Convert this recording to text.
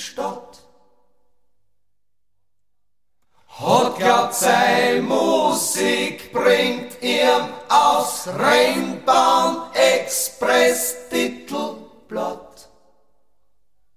Stadt. Hat grad sein Musik bringt ihm aufs Rennbahn-Express-Titelblatt.